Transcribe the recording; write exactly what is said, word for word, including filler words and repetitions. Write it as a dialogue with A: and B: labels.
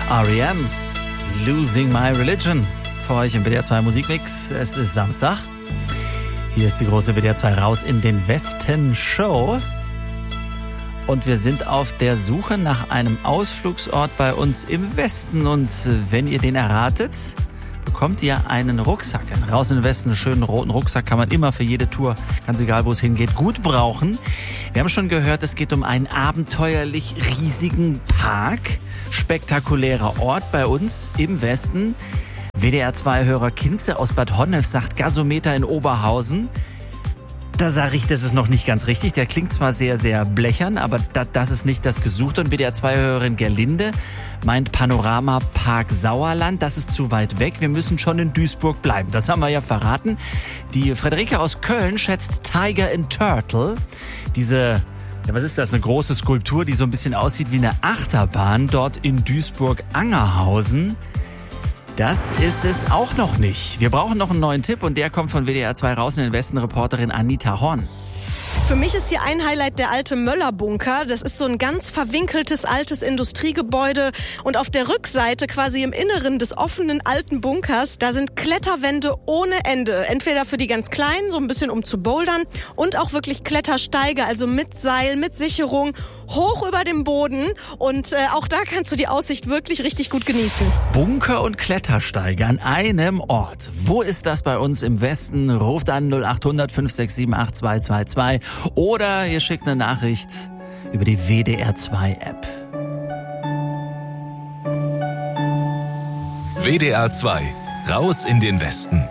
A: R E M, Losing My Religion. Für euch im W D R zwei Musikmix. Es ist Samstag. Hier ist die große W D R zwei Raus in den Westen Show. Und wir sind auf der Suche nach einem Ausflugsort bei uns im Westen. Und wenn ihr den erratet, bekommt ihr einen Rucksack. Einen Raus in den Westen, einen schönen roten Rucksack kann man immer für jede Tour, ganz egal wo es hingeht, gut brauchen. Wir haben schon gehört, es geht um einen abenteuerlich riesigen Park. Spektakulärer Ort bei uns im Westen. W D R zwei-Hörer Kinze aus Bad Honnef sagt Gasometer in Oberhausen. Da sage ich, das ist noch nicht ganz richtig. Der klingt zwar sehr, sehr blechern, aber das, das ist nicht das Gesuchte. Und W D R zwei-Hörerin Gerlinde meint Panorama Park Sauerland. Das ist zu weit weg. Wir müssen schon in Duisburg bleiben. Das haben wir ja verraten. Die Friederike aus Köln schätzt Tiger and Turtle. Diese, ja, was ist das? Eine große Skulptur, die so ein bisschen aussieht wie eine Achterbahn dort in Duisburg-Angerhausen. Das ist es auch noch nicht. Wir brauchen noch einen neuen Tipp und der kommt von W D R zwei Raus in den Westen, Reporterin Anita Horn.
B: Für mich ist hier ein Highlight der alte Möller-Bunker. Das ist so ein ganz verwinkeltes altes Industriegebäude und auf der Rückseite, quasi im Inneren des offenen alten Bunkers, da sind Kletterwände ohne Ende. Entweder für die ganz Kleinen, so ein bisschen um zu bouldern, und auch wirklich Klettersteige, also mit Seil, mit Sicherung, hoch über dem Boden. Und äh, auch da kannst du die Aussicht wirklich richtig gut genießen.
A: Bunker und Klettersteige an einem Ort. Wo ist das bei uns im Westen? Ruft an null acht hundert fünf sechs sieben acht zwei zwei zwei oder ihr schickt eine Nachricht über die W D R zwei App.
C: W D R zwei. Raus in den Westen.